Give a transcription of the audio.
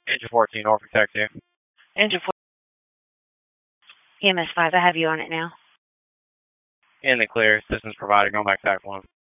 Engine 14, Norfolk Taxi. Engine 4. EMS 5, I have you on it now. In the clear. Systems provided. Going back to TAC 1.